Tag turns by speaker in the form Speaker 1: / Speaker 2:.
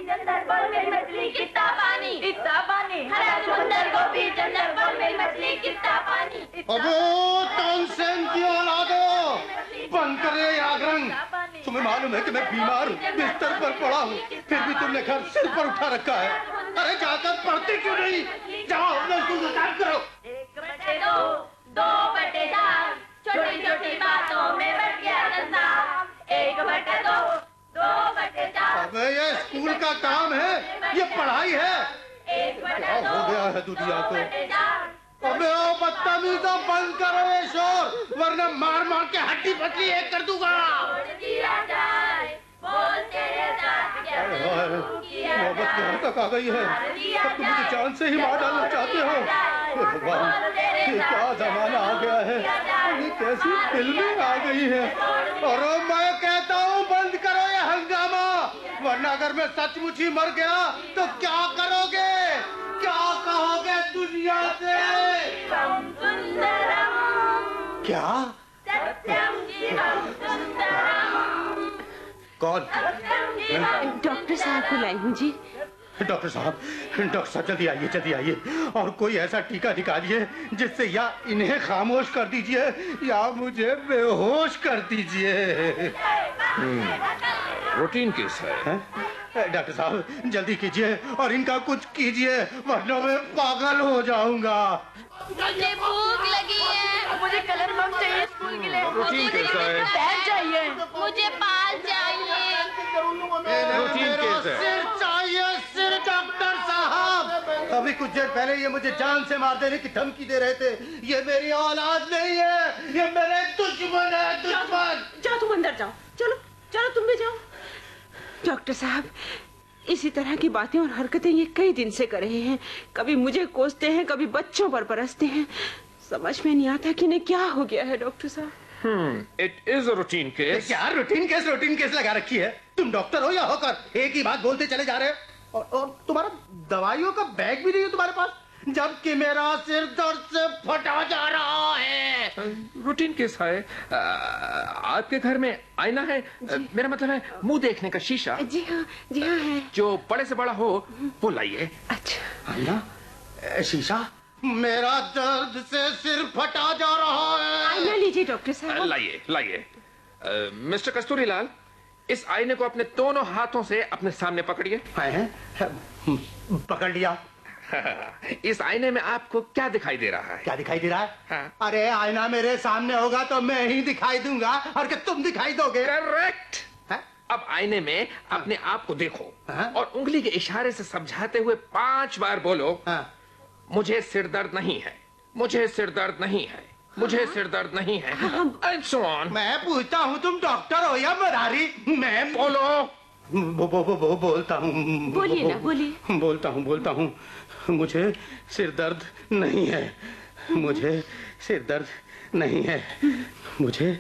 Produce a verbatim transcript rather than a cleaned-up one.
Speaker 1: चंदर बोल मेरी मछली कितना पानी, कितना पानी, हरा समुंदर गोपी चंदर बोल मेरी मछली कितना पानी।
Speaker 2: अबे तानसेन की औलादो, बंद कर ये आगरंग। तुम्हें मालूम है कि मैं बीमार हूँ, बिस्तर पर पड़ा हूँ, फिर भी तुमने घर सिर पर उठा रखा है। अरे जाकर पढ़ते क्यों नहीं? जाओ अपना स्कूल का काम करो।
Speaker 1: एक बटे दो, दो बटे चार, छोटी छोटी बातों में बढ़ गया संसार। एक बटे दो, दो बटे चार।
Speaker 2: अबे ये स्कूल का काम है, ये पढ़ाई है।
Speaker 1: एक बटे
Speaker 2: क्या
Speaker 1: दो,
Speaker 2: हो गया है दुनिया
Speaker 1: दो
Speaker 2: को?
Speaker 1: बटे चार।
Speaker 2: अबे ओ बदतमीजों, बंद करो ये शोर, वरना मार मार के हड्डी पसली एक कर दूंगा।
Speaker 1: दिया जाए, बोल तेरे साथ क्या जरूर किया जाए।
Speaker 2: मोहब्बत यहाँ तक आ गई है, अब तुम मुझे जान से ही मार डालना चाहते हो। हे भगवान, ये क्या जमाना आ गया है, ये कैसी फिल्में आ गई है। और मैं कहता हूँ बंद करो ये हंगामा, वरना अगर मैं सचमुच ही मर गया तो क्या करोगे? क्या कहोगे दुनिया से?
Speaker 1: हम सुंदरम,
Speaker 2: क्या?
Speaker 1: सत्यम जीवम सुंदरम।
Speaker 2: कौन?
Speaker 3: डॉक्टर साहब को लाई हूँ जी।
Speaker 2: डॉक्टर साहब, डॉक्टर साहब जल्दी आइए, जल्दी आइए, और कोई ऐसा टीका निकालिए जिससे या इन्हें खामोश कर दीजिए या मुझे बेहोश कर दीजिए।
Speaker 4: रूटीन केस है,
Speaker 2: है? डॉक्टर साहब जल्दी कीजिए और इनका कुछ कीजिए, वरना मैं पागल हो जाऊंगा।
Speaker 1: मुझे भूख लगी है, मुझे कलर बम चाहिए स्कूल के लिए,
Speaker 4: रूटीन केस है,
Speaker 1: बैग चाहिए, मुझे पाल चाहिए,
Speaker 4: रूटीन केस है।
Speaker 2: सिर चाहिए, सिर डॉक्टर साहब। अभी कुछ देर पहले ये मुझे जान से मार देने की धमकी दे रहे थे। ये मेरी औलाद नहीं है, ये मेरे दुश्मन है, दुश्मन।
Speaker 3: जाओ तुम अंदर जाओ, चलो चलो तुम भी जाओ। डॉक्टर साहब इसी तरह की बातें और हरकतें ये कई दिन से कर रहे हैं। कभी मुझे कोसते हैं, कभी बच्चों पर बरसते हैं। समझ में नहीं आता कि इन्हें क्या हो गया है डॉक्टर साहब।
Speaker 4: Hmm it is a routine case.
Speaker 2: क्या रूटीन केस रूटीन केस लगा रखी है? तुम डॉक्टर हो या होकर एक ही बात बोलते चले जा रहे हो। और, और तुम्हारा दवाइयों का बैग भी नहीं है तुम्हारे पास, जबकि मेरा सिर दर्द से फटा जा रहा है।
Speaker 4: रूटीन केस है। आ, आपके घर में आईना है? आ, मेरा मतलब है मुंह देखने का शीशा।
Speaker 3: जी हाँ, जी हाँ है।
Speaker 4: जो बड़े से बड़ा हो वो लाइए।
Speaker 3: अच्छा।
Speaker 2: आईना? शीशा? मेरा दर्द से सिर फटा जा रहा है।
Speaker 3: आईना लीजिए डॉक्टर साहब।
Speaker 4: लाइए लाइए। मिस्टर कस्तूरीलाल, इस आईने को अपने दोनों हाथों से अपने सामने पकड़िए।
Speaker 2: पकड़ लिया।
Speaker 4: इस आईने में आपको क्या दिखाई दे रहा है?
Speaker 2: क्या दिखाई दे रहा है?
Speaker 4: हाँ।
Speaker 2: अरे आईना मेरे सामने होगा तो मैं ही दिखाई दूंगा, और क्या तुम दिखाई दोगे?
Speaker 4: करेक्ट।
Speaker 2: हाँ?
Speaker 4: अब आईने में अपने आप को देखो
Speaker 2: हाँ?
Speaker 4: और उंगली के इशारे से समझाते हुए पांच बार बोलो,
Speaker 2: हाँ।
Speaker 4: मुझे सिर दर्द नहीं है, मुझे सिर दर्द नहीं है, मुझे सिर दर्द नहीं है। And so on.
Speaker 2: मैं पूछता हूँ तुम डॉक्टर हो या मदारी? मैं
Speaker 4: बोलो।
Speaker 2: बो, बो, बो, बो, बोलता हूँ।
Speaker 3: बोलिए ना, बोलिए।
Speaker 2: बोलता हूँ बोलता हूँ मुझे सिर दर्द नहीं है, मुझे सिर दर्द नहीं है, मुझे